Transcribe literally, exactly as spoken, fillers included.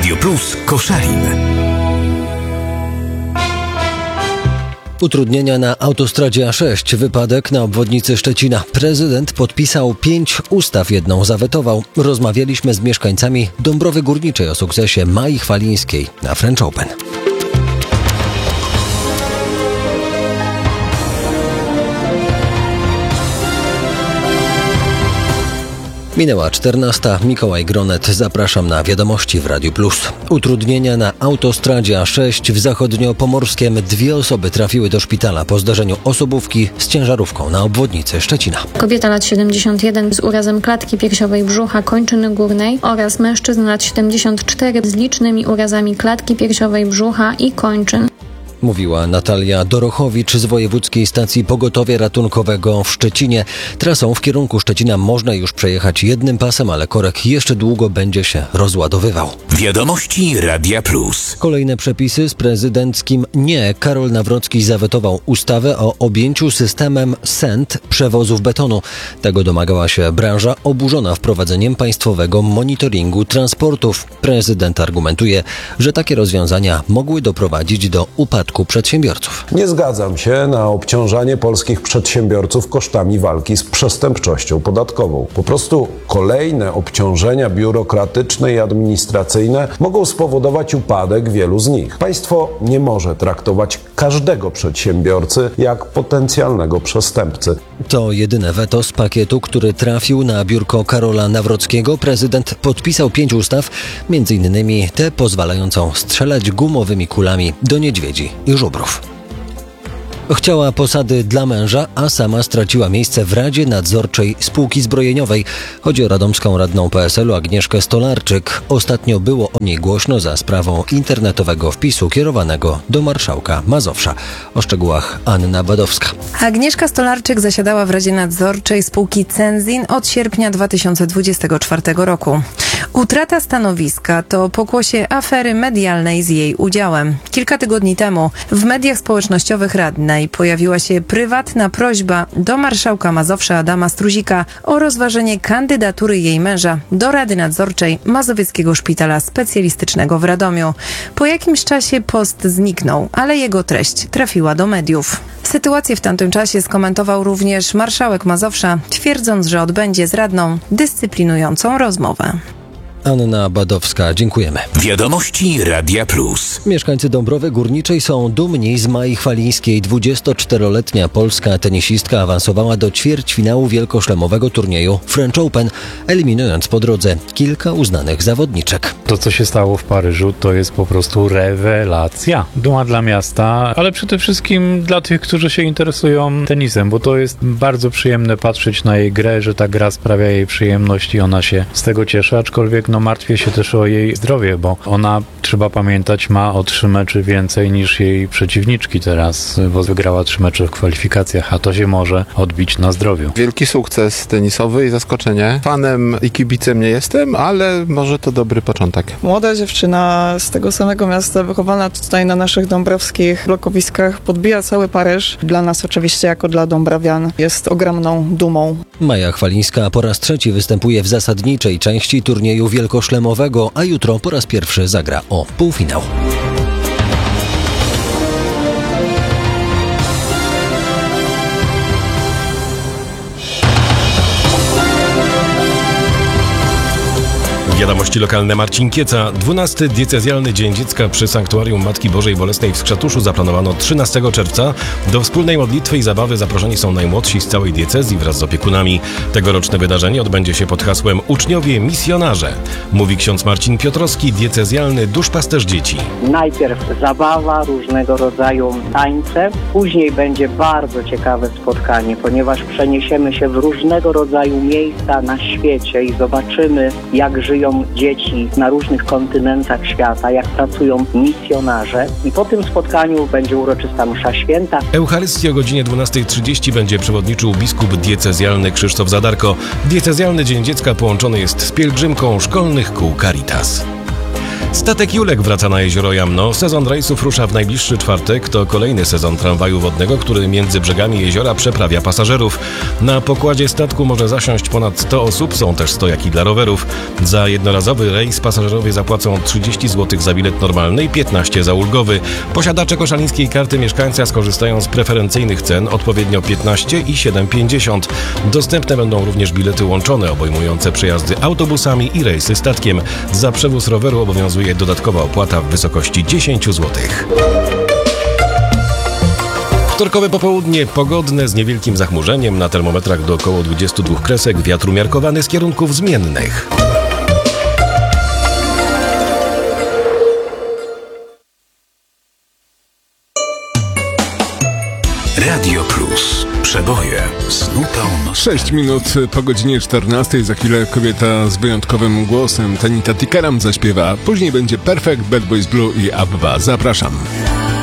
Radio Plus Koszalin. Utrudnienia na autostradzie A sześć, wypadek na obwodnicy Szczecina. Prezydent podpisał pięć ustaw, jedną zawetował. Rozmawialiśmy z mieszkańcami Dąbrowy Górniczej o sukcesie Mai Chwalińskiej na French Open. Minęła czternasta. Mikołaj Gronet. Zapraszam na wiadomości w Radiu Plus. Utrudnienia na autostradzie A sześć w zachodniopomorskiem. Dwie osoby trafiły do szpitala po zdarzeniu osobówki z ciężarówką na obwodnicy Szczecina. Kobieta lat siedemdziesiąt jeden z urazem klatki piersiowej, brzucha, kończyny górnej oraz mężczyzna lat siedemdziesiąt cztery z licznymi urazami klatki piersiowej, brzucha i kończyn. Mówiła Natalia Dorochowicz z Wojewódzkiej Stacji Pogotowia Ratunkowego w Szczecinie. Trasą w kierunku Szczecina można już przejechać jednym pasem, ale korek jeszcze długo będzie się rozładowywał. Wiadomości Radia Plus. Kolejne przepisy z prezydenckim nie. Karol Nawrocki zawetował ustawę o objęciu systemem S E N T przewozów betonu. Tego domagała się branża oburzona wprowadzeniem państwowego monitoringu transportów. Prezydent argumentuje, że takie rozwiązania mogły doprowadzić do upadku przedsiębiorców. Nie zgadzam się na obciążanie polskich przedsiębiorców kosztami walki z przestępczością podatkową. Po prostu kolejne obciążenia biurokratyczne i administracyjne mogą spowodować upadek wielu z nich. Państwo nie może traktować każdego przedsiębiorcy jak potencjalnego przestępcy. To jedyne weto z pakietu, który trafił na biurko Karola Nawrockiego. Prezydent podpisał pięć ustaw, między innymi tę pozwalającą strzelać gumowymi kulami do niedźwiedzi i żubrów. Chciała posady dla męża, a sama straciła miejsce w Radzie Nadzorczej Spółki Zbrojeniowej. Chodzi o radomską radną P S L u Agnieszkę Stolarczyk. Ostatnio było o niej głośno za sprawą internetowego wpisu kierowanego do marszałka Mazowsza. O szczegółach Anna Badowska. Agnieszka Stolarczyk zasiadała w Radzie Nadzorczej spółki Cenzin od sierpnia dwa tysiące dwudziestego czwartego roku. Utrata stanowiska to pokłosie afery medialnej z jej udziałem. Kilka tygodni temu w mediach społecznościowych radnej pojawiła się prywatna prośba do marszałka Mazowsza Adama Struzika o rozważenie kandydatury jej męża do Rady Nadzorczej Mazowieckiego Szpitala Specjalistycznego w Radomiu. Po jakimś czasie post zniknął, ale jego treść trafiła do mediów. Sytuację w tamtym czasie skomentował również marszałek Mazowsza, twierdząc, że odbędzie z radną dyscyplinującą rozmowę. Anna Badowska, dziękujemy. Wiadomości Radia Plus. Mieszkańcy Dąbrowy Górniczej są dumni z Mai Chwalińskiej. dwudziestoczteroletnia polska tenisistka awansowała do ćwierćfinału wielkoszlemowego turnieju French Open, eliminując po drodze kilka uznanych zawodniczek. To, co się stało w Paryżu, to jest po prostu rewelacja. Duma dla miasta, ale przede wszystkim dla tych, którzy się interesują tenisem, bo to jest bardzo przyjemne patrzeć na jej grę, że ta gra sprawia jej przyjemność i ona się z tego cieszy, aczkolwiek no martwię się też o jej zdrowie, bo ona, trzeba pamiętać, ma o trzy mecze więcej niż jej przeciwniczki teraz, bo wygrała trzy mecze w kwalifikacjach, a to się może odbić na zdrowiu. Wielki sukces tenisowy i zaskoczenie. Fanem i kibicem nie jestem, ale może to dobry początek. Młoda dziewczyna z tego samego miasta, wychowana tutaj na naszych dąbrowskich blokowiskach, podbija cały Paryż. Dla nas oczywiście, jako dla dąbrowian, jest ogromną dumą. Maja Chwalińska po raz trzeci występuje w zasadniczej części turnieju wielkoszlemowego, a jutro po raz pierwszy zagra o półfinał. Wiadomości lokalne. Marcin Kieca. dwunasty Diecezjalny Dzień Dziecka przy Sanktuarium Matki Bożej Bolesnej w Skrzatuszu zaplanowano trzynastego czerwca. Do wspólnej modlitwy i zabawy zaproszeni są najmłodsi z całej diecezji wraz z opiekunami. Tegoroczne wydarzenie odbędzie się pod hasłem Uczniowie Misjonarze. Mówi ksiądz Marcin Piotrowski, diecezjalny duszpasterz dzieci. Najpierw zabawa, różnego rodzaju tańce. Później będzie bardzo ciekawe spotkanie, ponieważ przeniesiemy się w różnego rodzaju miejsca na świecie i zobaczymy, jak żyją dzieci na różnych kontynentach świata, jak pracują misjonarze. I po tym spotkaniu będzie uroczysta msza święta. Eucharystii o godzinie dwunastej trzydzieści będzie przewodniczył biskup diecezjalny Krzysztof Zadarko. Diecezjalny Dzień Dziecka połączony jest z pielgrzymką szkolnych kół Caritas. Statek Julek wraca na jezioro Jamno. Sezon rejsów rusza w najbliższy czwartek. To kolejny sezon tramwaju wodnego, który między brzegami jeziora przeprawia pasażerów. Na pokładzie statku może zasiąść ponad sto osób. Są też stojaki dla rowerów. Za jednorazowy rejs pasażerowie zapłacą trzydzieści złotych za bilet normalny i piętnaście za ulgowy. Posiadacze koszalińskiej karty mieszkańca skorzystają z preferencyjnych cen, odpowiednio piętnaście i siedem pięćdziesiąt. Dostępne będą również bilety łączone, obejmujące przejazdy autobusami i rejsy statkiem. Za przewóz roweru obowiązuje dodatkowa opłata w wysokości dziesięć złotych. Wtorkowe popołudnie pogodne z niewielkim zachmurzeniem, na termometrach do około dwudziestu dwóch kresek, wiatr umiarkowany z kierunków zmiennych. Radio Plus. Przeboje z nutą. sześć minut po godzinie czternastej. Za chwilę kobieta z wyjątkowym głosem Tanita Tikaram zaśpiewa. Później będzie Perfect, Bad Boys Blue i Abba. Zapraszam.